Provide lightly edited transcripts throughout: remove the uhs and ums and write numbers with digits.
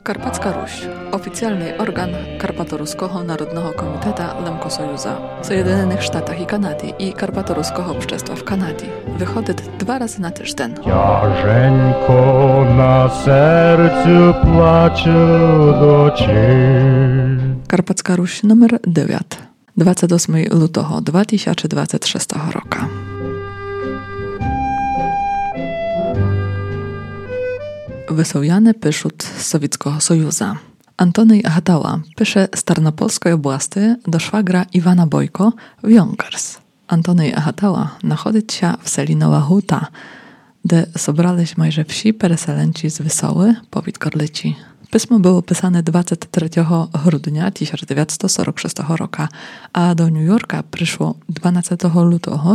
Karpacka Ruś, oficjalny organ Karpatoruskiego Narodnego Komiteta Lemkosоюза w Zjednoczonych Sztatach i Kanady i Karpatoruskiego Общества w Kanadzie. Wychodzi 2 razy na tydzień. Тяженько на серцю плаче дочі. Karpacka Ruś numer 9, 28 lutego 2026 roku. Wysowiany pyszut z Sowieckiego Sojuza. Antony Hatała pisze z Tarnopolskiej oblasti do szwagra Iwana Bojko w Yonkers. Antony Hatała nachodzi się w Selinowa Huta, gdzie sobrались majże wsi pereselenci z Wysoły, powiat Korlyci. Pismo było pisane 23 grudnia 1946 roku, a do New Yorka przyszło 12 lutego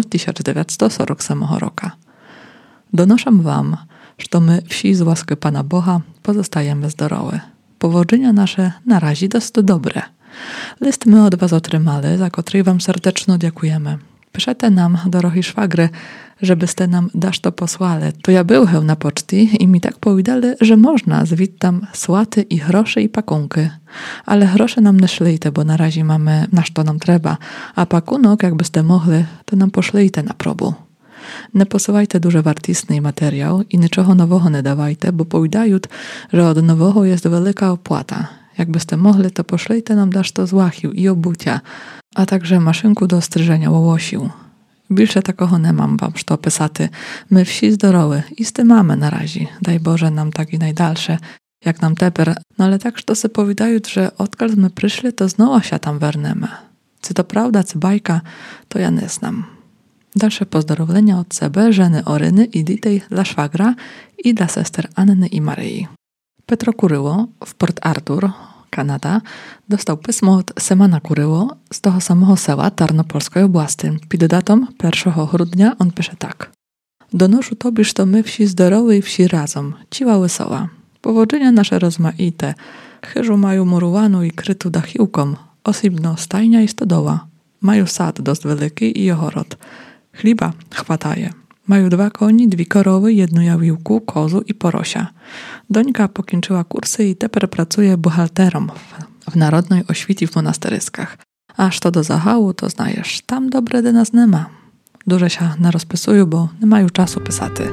1947 roku. Donoszę wam, że my wsi z łaski Pana Boga pozostajemy zdrowe. Powodzenia nasze na razie dość dobre. List my od was otrzymali, za który wam serdecznie dziękujemy. Piszete nam, drogi szwagry, żebyście nam dasz to posłali. To ja byłem na poczcie i mi tak powiedzieli, że można zwić tam słaty i grosze i pakunki. Ale grosze nam nie szlijte, bo na razie mamy na co nam trzeba, a pakunok, jakbyście mogli, to nam poszlijte na probu. Nie posyłajcie duże wartistny materiał i niczego nowego nie dawajcie, bo powiadają, że od nowego jest wielka opłata. Jakbyście mogli, to poszlijte nam dasz to z łachił i obucia, a także maszynku do stryżenia łosił. Bільше takoho nie mam wam co pisaty. My wsi zdrowe i z tym mamy na razie. Daj Boże nam tak i najdalsze, jak nam teper. No ale tak, że se powiadają, że odkąd my przyszli, to znowu się tam wernemy. Czy to prawda, czy bajka, to ja nie znam. Dalsze pozdrowienia od sebe, żeny Oryny i Ditej dla szwagra i dla sester Anny i Maryi. Petro Kuryło w Port Arthur, Kanada, dostał pismo od Semana Kuryło z toho samego sela Tarnopolskiej oblasti. Pod datą 1 grudnia on pisze tak. Donoszę tobie, że my wsi zdrowe i wsi razem, ciła wesoła. Powodzenia nasze rozmaite, chyżu mają murowaną i krytu dachiłką, osobno stajnia i stodoła. Mają sad dość wielki i ogród. Chliba chwataje. Mają 2 koni, 2 korowy, 1 jawiłku, kozu i porosia. Dońka pokończyła kursy i teper pracuje buchalterą w Narodnej Oświci w monasteryskach. Aż to do zachału, to znajesz, tam dobre de nas nie ma. Duże się narozpisują, bo nie mają czasu pisaty.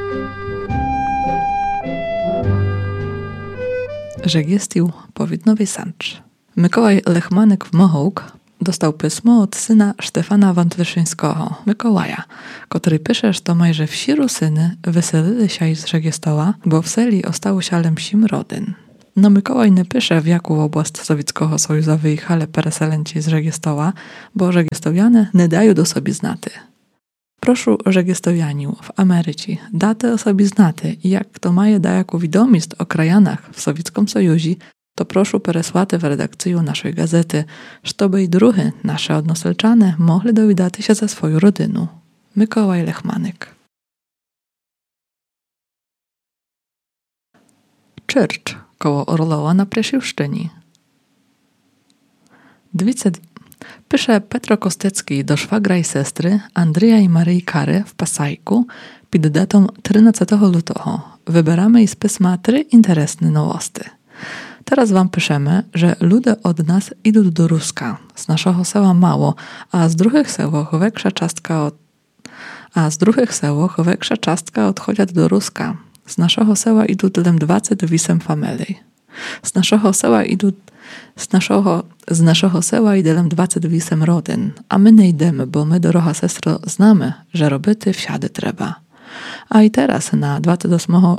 Żegiestił powidnowy sancz. Mikołaj Lechmanek w Mohołk dostał pismo od syna Stefana Wątlyszyńskiego, Mikołaja, który pisze, że to majże wsi syny wyselili się z Żegiestoła, bo w seli ostało się lemsim rodyn. No Mikołaj nie pisze, w jaką oblast Sowieckiego Sojuza wyjechali pereselenci z Żegiestoła, bo Żegiestowianie nie dają do sobie znaty. Proszę Żegiestowianiu w Ameryce, date o sobie znaty i jak kto maje da jaką wiadomość o krajanach w Sowieckim Sojuzie, to proszę peresłaty w redakcję naszej gazety, żeby i druhy nasze odnoselczane mogli dowiadać się ze swoją rodyną. Mikołaj Lechmanek. Church koło Orlowa na Presiłszczyni. Pisze Petro Kostecki do szwagra i sestry Andrzeja i Maryi Kary w Pasajku pod datą 13 lutego. Wybieramy i z pisma 3 interesne nowości. Teraz wam piszemy, że ludzie od nas idą do Ruska. Z naszego sela mało, a z druhych sełoch większa czastka odchodzi do Ruska. Z naszego sela idą tylko 28 familii. Z naszego sela idą 28 rodyn, a my nie idziemy, bo my, droga sestro, znamy, że roboty wsiady trzeba. A i teraz na 28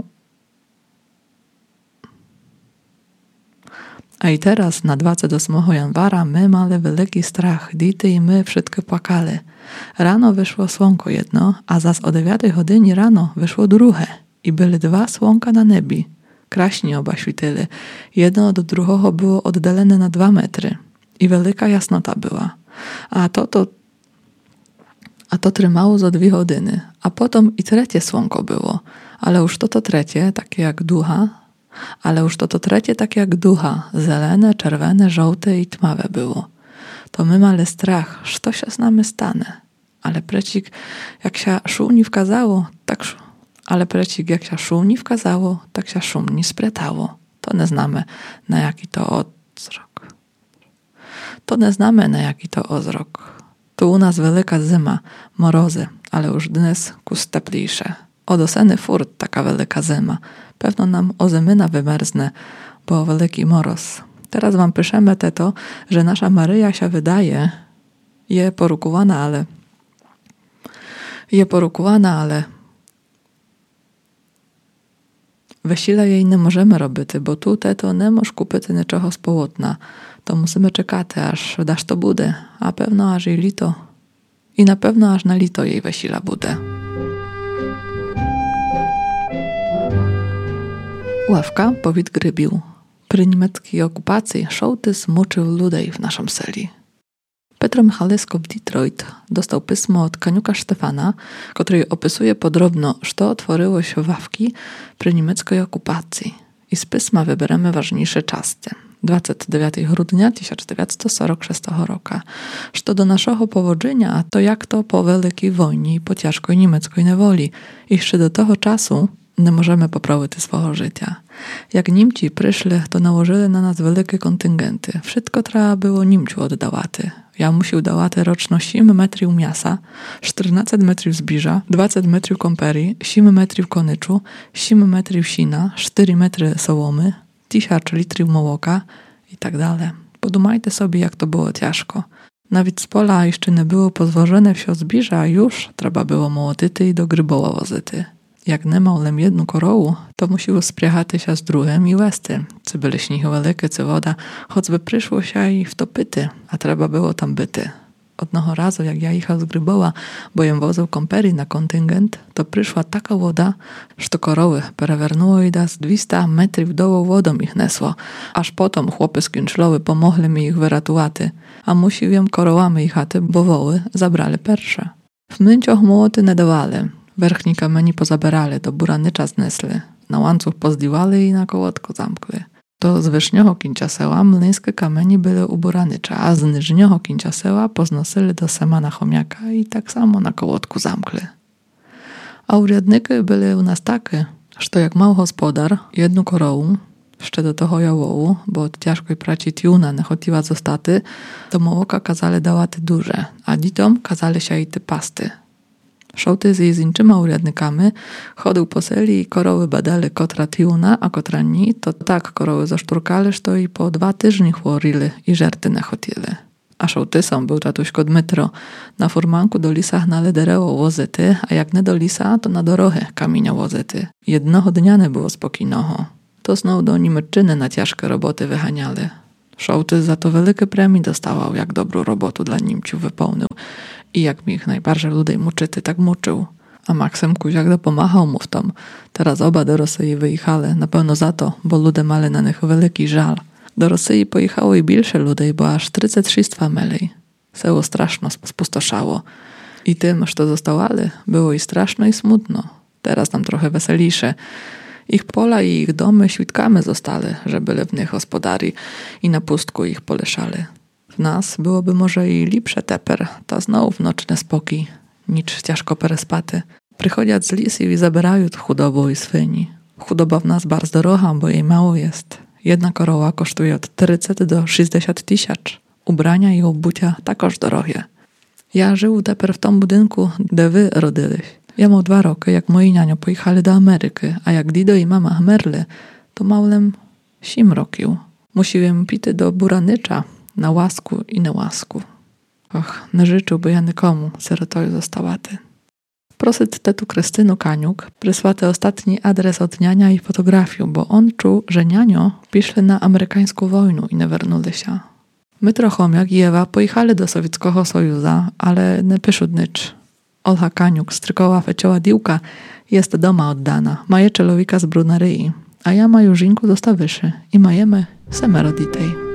januara my mali wielki strach, dity i my wszystkie płakali. Rano wyszło słonko jedno, a zas o 9 godzinie rano wyszło drugie i były 2 słonka na nebi. Kraśnie oba śwityli. Jedno od drugiego było oddalone na 2 metry i wielka jasnota była. A to trzymało za 2 godziny, a potem i trzecie słonko było, ale już to trzecie, takie jak ducha, zelene, czerwone, żółte i tmawe było. To my mali strach, co się z nami stanie. Ale precik, jak się szum nie wkazało, tak się szum nie spretało. To nie znamy, na jaki to ozrok. To nie znamy, na jaki to ozrok. Tu u nas wielka zima, morozy, ale już dnes kus teplejsze. Od oseny furt taka wielka zima. Pewno nam ozymyna wymerzne, bo wielki moroz. Teraz wam piszemy to, że nasza Maryja się wydaje, je porukowana, ale wesile jej nie możemy robić, bo tu to nie możesz kupić niczego z połotna. To musimy czekać, aż dasz to bude, a pewno aż jej lito. I na pewno aż na lito jej wesila bude. Ławka powid grybił. Przy niemieckiej okupacji sołtys muczył ludzi w naszym seli. Petro Michalesko w Detroit dostał pismo od Kaniuka Stefana, który opisuje podrobno, co otworzyło się ławki przy niemieckiej okupacji. I z pisma wybieramy ważniejsze czasy. 29 grudnia 1946 roku. Co do naszego powodzenia, to jak to po wielkiej wojnie i po ciężkiej niemieckiej niewoli. Jeszcze do tego czasu nie możemy poprawić swojego życia. Jak Niemcy przyszli, to nałożyli na nas wielkie kontyngenty. Wszystko trzeba było Niemcu oddawać. Ja musiał dawać rocznie 7 metrów mięsa, 14 metrów zbiża, 20 metrów komperii, 7 metrów konyczu, 7 metrów sina, 4 metry sołomy, 1000 litrów mołoka i tak dalej. Podumajcie sobie, jak to było ciężko. Nawet z pola jeszcze nie było pozwożone wsio zbiża, a już trzeba było mołotyty i do gryboła wozyty. Jak nie miał lem jedną korołu, to musiał spriechać się z drugim i łesty. Czy byli śniegi wielkie, czy woda, choćby przyszło się i wtopyty, a trzeba było tam byty. Odnoho razu, jak ja jechał z gryboła, bo jem wozył komperii na kontyngent, to przyszła taka woda, że to koroły perewernuło i da z 200 metrów dołu wodą ich nesło. Aż potom chłopy z Künczlowy pomogli mi ich wyratować, a musił jem korołami jechaty, bo woły zabrali persze. W męcioch młoty nie dawali. Werchni kamieni pozabierali, do buranycza znesli, na łańcuch pozdiwali i na kołotko zamkli. To z wyżnioho kincia seła młyńskie kamieni były u buranycza, a z niżnioho kincia seła poznosili do semana chomiaka i tak samo na kołotku zamkli. A urядniki byli u nas takie, że jak mał gospodar jedną korołu, jeszcze do toho jawołu, bo od ciężkiej pracy tiuna nie chodziła zostaty, to mołoka kazali dawaty duże, a dzitom kazali się i ty pasty. Sołtys z inczyma urядnikami chodził po seli i koroły badali kotra tiuna, a kotra ni, to tak koroły zaszturkali, że i po 2 tygodnie chworili i żerty nie chodzili. A sołtysom był tatuśko Dmytro. Na furmanku do lisach na ledereło wozyty, a jak nie do lisa, to na dorochę kamienia wozyty. Jednego dnia nie było spokojnego. To znowu do Niemczyny na ciężkie roboty wyhaniali. Sołtys za to wielkie premii dostawał, jak dobrą robotę dla Niemców wypełnił. I jak mi ich najbardziej ludzi muczyty, tak muczył. A Maksym Kuziak dopomachał mu w tom. Teraz oba do Rosji wyjechali, na pewno za to, bo ludzie mali na nich wielki żal. Do Rosji pojechało i więcej ludzi, bo aż 36 mieli. Seło straszno spustoszało. I tym, co zostawali, było i straszno i smutno. Teraz tam trochę weselisze. Ich pola i ich domy świadkami zostali, że byli w nich gospodari i na pustku ich poleszali. W nas byłoby może i lepsze teper, to znowu w noczny spokój, nicz ciężko perespaty. Przychodzą z lisów i zabierają chudobę i swyni. Chudoba w nas bardzo droga, bo jej mało jest. Jedna koroła kosztuje od 30 do 60 tysięcy. Ubrania i obucia takoż drogie. Ja żył teper w tym budynku, gdzie wy rodyliś. Ja miał 2 roki, jak moi nianio pojechali do Ameryki, a jak Dido i mama merli, to małym 7 rokił. Musiałem pity do buranycza, na łasku i na łasku. Och, nie życzyłby ja nikomu syrotoju zostałaty. Prosyt tetu Krystynu Kaniuk przysłaty ostatni adres od niania i fotografię, bo on czuł, że nianio piszli na amerykańską wojnę i nie wernuli się. My trochomiak i Ewa pojechali do Sowieckiego Sojuza, ale nie pyszą nicz. Olha Kaniuk, strykoła fecioła diłka, jest doma oddana, maje czelowika z Brunaryi, a ja maju żinku dostawyszy i majemy semeroditej.